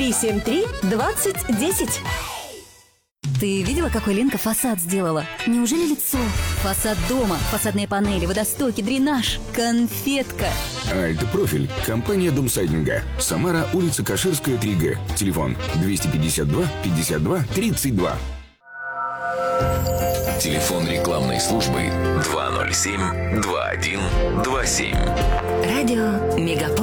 373-2010. Ты видела, какой Ленка фасад сделала? Неужели лицо? Фасад дома, фасадные панели, водостоки, дренаж. Конфетка. Альт-профиль. Компания Домсайдинга. Самара, улица Каширская, 3Г. Телефон 252 52 32. Телефон рекламной службы 207 21 27. Радио Мегаполис.